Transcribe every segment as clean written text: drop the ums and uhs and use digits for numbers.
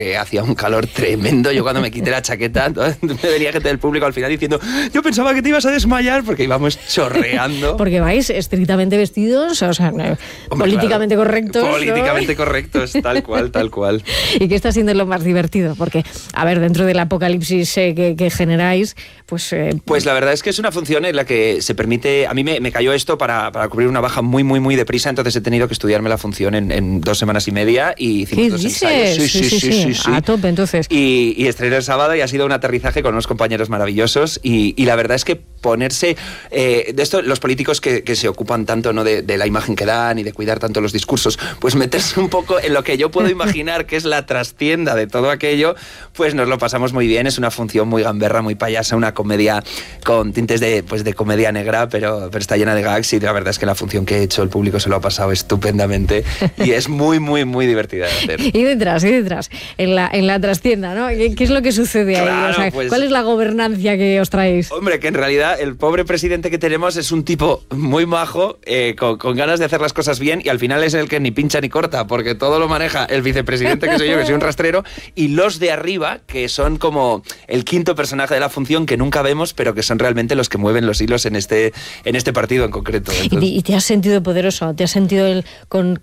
hacía un calor tremendo. Yo cuando me quité la chaqueta, me venía gente del público al final diciendo, yo pensaba que te ibas a desmayar porque íbamos chorreando. Porque vais estrictamente vestidos, o sea, Hombre, políticamente claro, correctos. Políticamente correctos, tal cual, tal cual. ¿Y qué está siendo lo más divertido? Porque, a ver, dentro del apocalipsis que generáis, pues... Pues la verdad es que es una función en la que se permite... A mí me cayó esto para cubrir una baja muy, muy, muy deprisa, entonces he tenido que estudiarme la función en 2 semanas y media y hicimos 2 ensayos. Sí. A tope, entonces. Y estrené el sábado y ha sido un aterrizaje con unos compañeros maravillosos y la verdad es que ponerse... de esto, los políticos que se ocupan tanto, ¿no?, de la imagen que dan y de cuidar tanto los discursos, pues meterse un poco en lo que yo puedo imaginar que es la trastienda de todo aquello, pues nos lo pasamos muy bien. Es una función muy gamberra, muy payasa, una comedia con tintes de comedia negra, pero está llena de gags y la verdad es que la función que he hecho el público se lo ha pasado estupendamente y es muy, muy, muy divertida de hacer. Y detrás, en la trastienda, ¿no? ¿Qué es lo que sucede ahí? Claro, O sea, pues, ¿cuál es la gobernancia que os traéis? Hombre, que en realidad el pobre presidente que tenemos es un tipo muy majo, con ganas de hacer las cosas bien y al final es el que ni pincha ni corta, porque todo lo maneja el vicepresidente, que soy yo, que soy un rastrero, y los de arriba, que son como el quinto personaje de la función que nunca vemos, pero que son realmente los que mueven los hilos en este partido en concreto. Entonces... ¿Y te has sentido poderoso? ¿Te has sentido con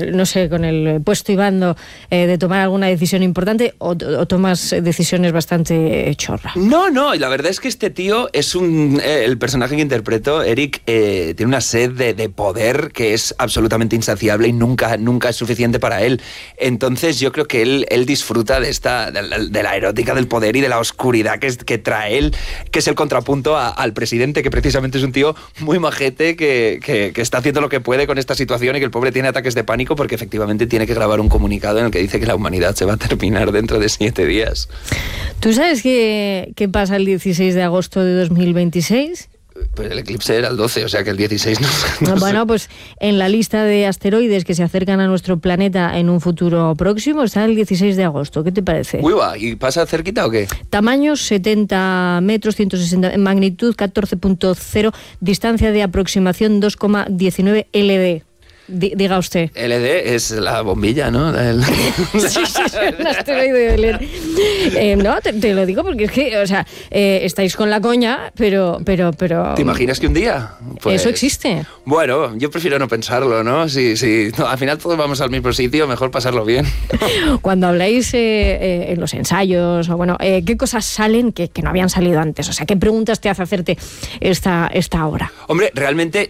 el puesto y bando de tomar alguna decisión importante o tomas decisiones bastante chorra? No, y la verdad es que este tío es el personaje que interpreto, Eric, tiene una sed de poder que es absolutamente insaciable y nunca es suficiente para él. Entonces yo creo que él disfruta de la erótica del poder y de la oscuridad que trae él, que es el contrapunto al presidente, que precisamente es un tío muy majete que está haciendo lo que puede con esta situación y que el pobre tiene ataques de pánico porque efectivamente tiene que grabar un comunicado en el que dice que la humanidad se va a terminar dentro de 7 días. ¿Tú sabes qué pasa el 16 de agosto de 2026? Pues el eclipse era el 12, o sea que el 16 no Bueno, sé. Pues en la lista de asteroides que se acercan a nuestro planeta en un futuro próximo está el 16 de agosto. ¿Qué te parece? Uy, va, ¿y pasa cerquita o qué? Tamaño 70 metros, 160, magnitud 14.0, distancia de aproximación 2,19 LD. Diga usted. LD es la bombilla, ¿no? Sí, el asteroide de Belén. No, te lo digo porque es que, o sea, estáis con la coña, pero... ¿Te imaginas que un día? Pues, eso existe. Bueno, yo prefiero no pensarlo, ¿no? Sí, no, al final todos vamos al mismo sitio, mejor pasarlo bien. Cuando habláis en los ensayos, o bueno, ¿qué cosas salen que no habían salido antes? O sea, ¿qué preguntas te hace hacerte esta hora? Hombre, realmente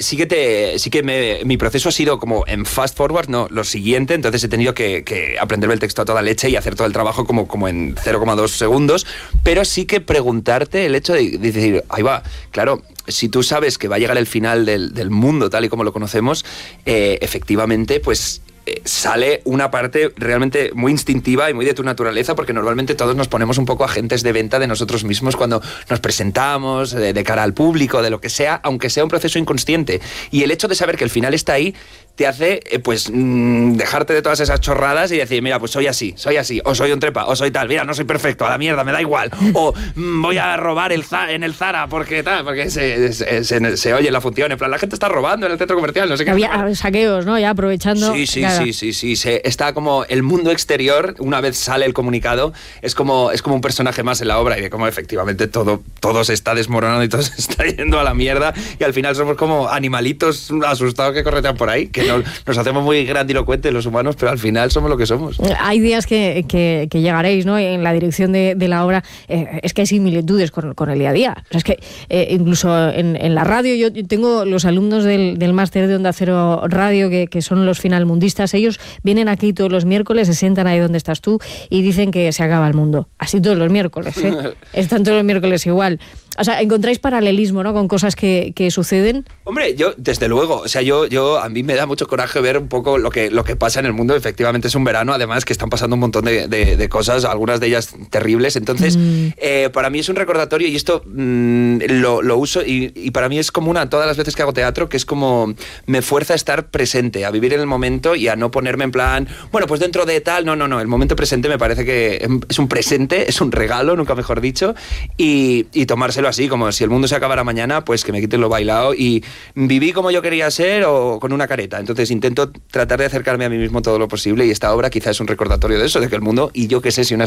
mi proceso ha sido como en fast forward, no, lo siguiente, entonces he tenido que aprenderme el texto a toda leche y hacer todo el trabajo como en 0,2 segundos, pero sí que preguntarte el hecho de decir, ahí va, claro, si tú sabes que va a llegar el final del mundo tal y como lo conocemos, efectivamente, pues... sale una parte realmente muy instintiva y muy de tu naturaleza, porque normalmente todos nos ponemos un poco agentes de venta de nosotros mismos cuando nos presentamos, de cara al público, de lo que sea, aunque sea un proceso inconsciente. Y el hecho de saber que el final está ahí te hace dejarte de todas esas chorradas y decir, mira, pues soy así, o soy un trepa, o soy tal, mira, no soy perfecto, a la mierda, me da igual, o voy a robar en el Zara porque se oye en la función, en plan, la gente está robando en el centro comercial, no sé qué. Había saqueos, ¿no? Ya aprovechando. Sí. Está como el mundo exterior, una vez sale el comunicado, es como un personaje más en la obra y de cómo efectivamente todo se está desmoronando y todo se está yendo a la mierda y al final somos como animalitos asustados que corretean por ahí, que nos hacemos muy grandilocuentes los humanos, pero al final somos lo que somos. Hay días que llegaréis, ¿no? En la dirección de la obra, es que hay similitudes con el día a día. O sea, es que incluso en la radio, yo tengo los alumnos del máster de Onda Cero Radio, que son los finalmundistas, ellos vienen aquí todos los miércoles, se sientan ahí donde estás tú y dicen que se acaba el mundo. Así todos los miércoles, ¿eh? Están todos los miércoles igual. O sea, encontráis paralelismo, ¿no? Con cosas que suceden. Hombre, yo, desde luego, o sea, yo a mí me da mucho coraje ver un poco lo que pasa en el mundo. Efectivamente es un verano, además que están pasando un montón de cosas, algunas de ellas terribles. Entonces, para mí es un recordatorio y esto lo uso y para mí es como todas las veces que hago teatro, que es como me fuerza a estar presente, a vivir en el momento y a no ponerme en plan, bueno, pues dentro de tal, no, el momento presente me parece que es un presente, es un regalo, nunca mejor dicho, y tomárselo vívelo así, como si el mundo se acabara mañana, pues que me quiten lo bailado y viví como yo quería ser o con una careta. Entonces intento tratar de acercarme a mí mismo todo lo posible y esta obra quizás es un recordatorio de eso, de que el mundo, y yo qué sé, si una